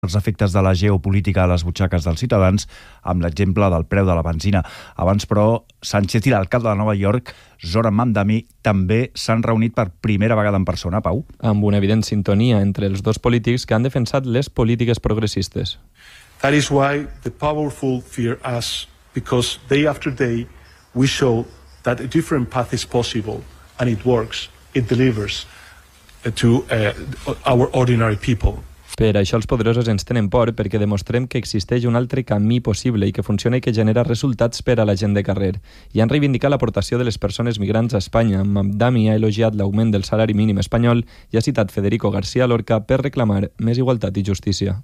els efectes de la geopolítica a les butxaques dels ciutadans, amb l'exemple del preu de la benzina. Abans, però, Sánchez i l'alcalde de Nova York, Zoran Mamdani, també s'han reunit per primera vegada en persona, Pau. Amb una evident sintonia entre els dos polítics que han defensat les polítiques progressistes. That is why the powerful fear us, because day after day we show that a different path is possible and it works, it delivers to our ordinary people. Per això els poderosos ens tenen por, perquè demostrem que existeix un altre camí possible i que funciona i que genera resultats per a la gent de carrer. I han reivindicat l'aportació de les persones migrants a Espanya. Mamdani ha elogiat l'augment del salari mínim espanyol i ha citat Federico García Lorca per reclamar més igualtat i justícia.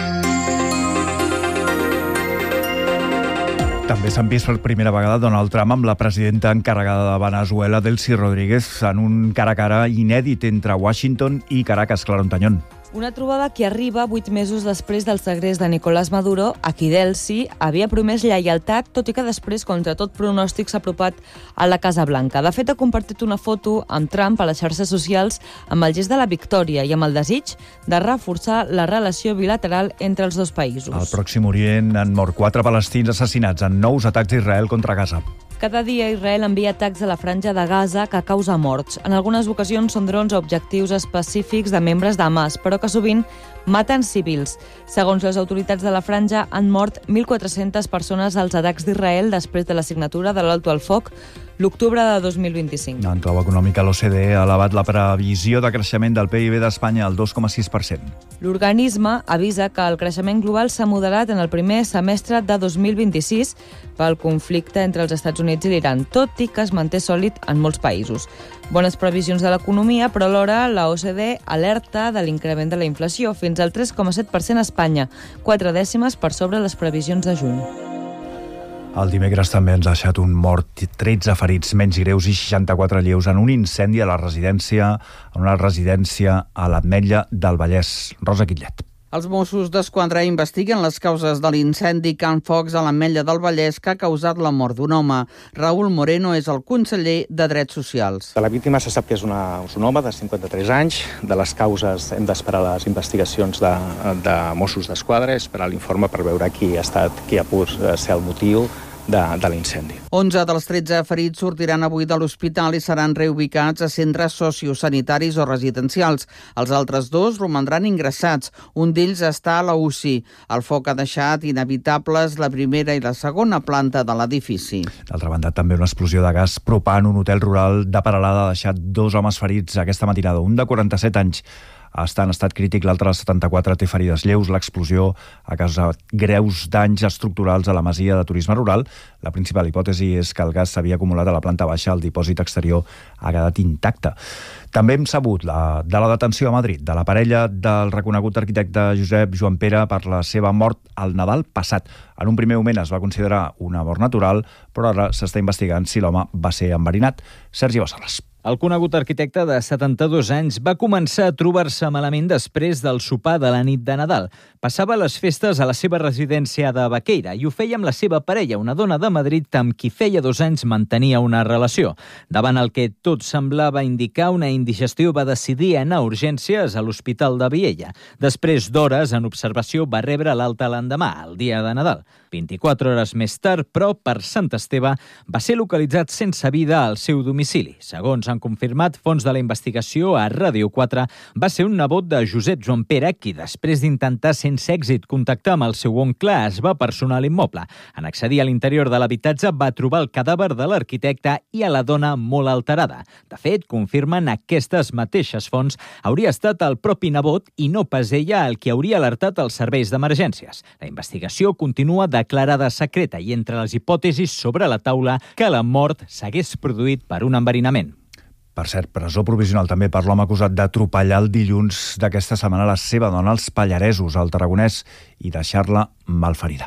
També s'han vist per primera vegada Donald Trump amb la presidenta encarregada de Venezuela, Delcy Rodríguez, en un cara a cara inèdit entre Washington i Caracas, Clara Ontañón. Una trobada que arriba 8 mesos després del segrest de Nicolás Maduro, a qui Delcy havia promès lleialtat, tot i que després, contra tot pronòstic, s'ha apropat a la Casa Blanca. De fet, ha compartit una foto amb Trump a les xarxes socials amb el gest de la victòria i amb el desig de reforçar la relació bilateral entre els dos països. Al Pròxim Orient han mort 4 palestins assassinats en nous atacs d'Israel contra Gaza. Cada dia Israel envia atacs a la franja de Gaza que causa morts. En algunes ocasions són drons a objectius específics de membres d'Hamas, però que sovint maten civils. Segons les autoritats de la franja, han mort 1.400 persones als atacs d'Israel després de la signatura de l'alto al foc l'octubre de 2025. En clau econòmica, l'OCDE ha elevat la previsió de creixement del PIB d'Espanya al 2,6%. L'organisme avisa que el creixement global s'ha moderat en el primer semestre de 2026 pel conflicte entre els Estats Units i l'Iran, tot i que es manté sòlid en molts països. Bones previsions de l'economia, però alhora la OCDE alerta de l'increment de la inflació fins al 3,7% a Espanya, 4 dècimes per sobre les previsions de juny. El dimecres també ens ha deixat un mort, 13 ferits menys greus i 64 lleus en un incendi a una residència a l'Ametlla del Vallès. Rosa Quillet. Els Mossos d'Esquadra investiguen les causes de l'incendi Can Focs a l'Ametlla del Vallès que ha causat la mort d'un home. Raúl Moreno és el conseller de Drets Socials. De la víctima se sap que és un home de 53 anys. De les causes hem d'esperar les investigacions de Mossos d'Esquadra, esperar l'informe per veure qui ha pogut ser el motiu de l'incendi. 11 dels 13 ferits sortiran avui de l'hospital i seran reubicats a centres sociosanitaris o residencials. Els altres 2 romandran ingressats. Un d'ells està a la UCI. El foc ha deixat inevitables la primera i la segona planta de l'edifici. D'altra banda, també una explosió de gas propant un hotel rural de Peralada ha deixat 2 homes ferits aquesta matinada. Un de 47 anys està en estat crític, l'altre de 74 té ferides lleus. L'explosió ha causat greus danys estructurals a la masia de turisme rural. La principal hipòtesi és que el gas s'havia acumulat a la planta baixa, el dipòsit exterior ha quedat intacte. També hem sabut de la detenció a Madrid de la parella del reconegut arquitecte Josep Joan Pere per la seva mort al Nadal passat. En un primer moment es va considerar una mort natural, però ara s'està investigant si l'home va ser enverinat. Sergi Bassales. El conegut arquitecte de 72 anys va començar a trobar-se malament després del sopar de la nit de Nadal. Passava les festes a la seva residència de Baqueira i ho feia amb la seva parella, una dona de Madrid amb qui feia 2 anys mantenia una relació. Davant el que tot semblava indicar una indigestió, va decidir anar a urgències a l'Hospital de Viella. Després d'hores en observació va rebre l'alta l'endemà, el dia de Nadal. 24 hores més tard, però, per Sant Esteve, va ser localitzat sense vida al seu domicili. Segons han confirmat fons de la investigació a Ràdio 4, va ser un nebot de Josep Joan Pere qui, després d'intentar sense èxit contactar amb el seu oncle, es va personar a l'immoble. En accedir a l'interior de l'habitatge va trobar el cadàver de l'arquitecte i a la dona molt alterada. De fet, confirmen aquestes mateixes fonts, hauria estat el propi nebot i no pas ella el qui hauria alertat els serveis d'emergències. La investigació continua declarada secreta i entre les hipòtesis sobre la taula que la mort s'hagués produït per un enverinament. Per cert, presó provisional també per l'home acusat d'atropellar el dilluns d'aquesta setmana la seva dona als Pallaresos, al Tarragonès, i deixar-la malferida.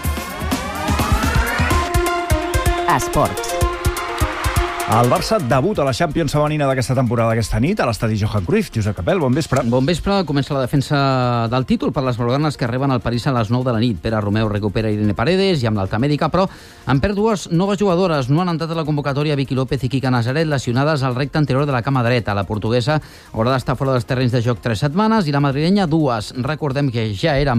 Esports. El Barça debuta a la Champions femenina d'aquesta temporada aquesta nit a l'estadi Johan Cruyff. Josep Capel, bon vespre. Bon vespre, comença la defensa del títol per les blaugranes que arriben al París a les 9 de la nit. Pere Romeu recupera Irene Paredes i amb l'alta mèdica, però han perdut 2 noves jugadores. No han entrat a la convocatòria Vicky López i Kika Nazaret, lesionades al recte anterior de la cama dreta. La portuguesa haurà d'estar fora dels terrenys de joc 3 setmanes i la madrilenya 2. Recordem que ja era